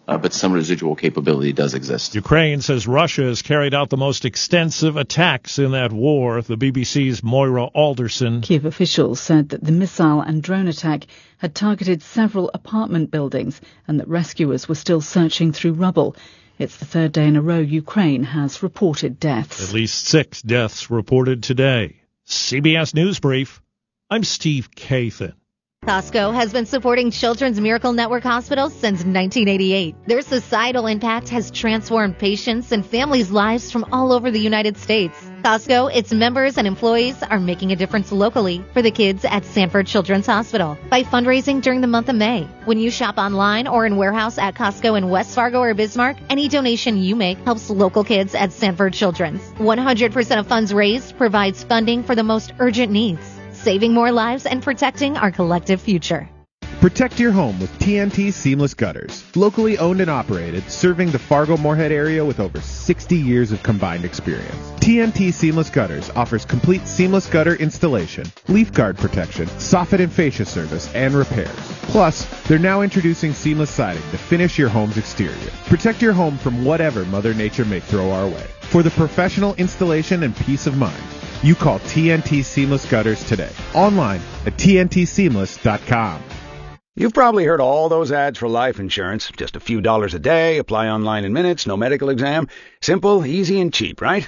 uh, but some residual capability does exist. Ukraine says Russia has carried out the most extensive attacks in that war. The B B C's Moira Alderson. Kiev officials said that the missile and drone attack had targeted several apartment buildings and that rescuers were still searching through rubble. It's the third day in a row Ukraine has reported deaths. At least six deaths reported today. C B S News Brief. I'm Steve Kathan. Costco has been supporting Children's Miracle Network hospitals since nineteen eighty-eight. Their societal impact has transformed patients and families' lives from all over the United States. Costco, its members, and employees are making a difference locally for the kids at Sanford Children's Hospital by fundraising during the month of May. When you shop online or in warehouse at Costco in West Fargo or Bismarck, any donation you make helps local kids at Sanford Children's. one hundred percent of funds raised provides funding for the most urgent needs, saving more lives and protecting our collective future. Protect your home with T N T Seamless Gutters. Locally owned and operated, serving the Fargo-Moorhead area with over sixty years of combined experience. T N T Seamless Gutters offers complete seamless gutter installation, leaf guard protection, soffit and fascia service, and repairs. Plus, they're now introducing seamless siding to finish your home's exterior. Protect your home from whatever Mother Nature may throw our way. For the professional installation and peace of mind, you call T N T Seamless Gutters today. Online at T N T seamless dot com. You've probably heard all those ads for life insurance. Just a few dollars a day, apply online in minutes, no medical exam. Simple, easy, and cheap, right?